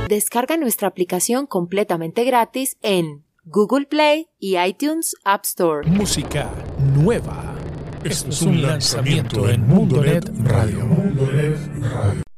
Descarga nuestra aplicación completamente gratis en Google Play y iTunes App Store. Música nueva. Esto es un lanzamiento en Mundonet Radio.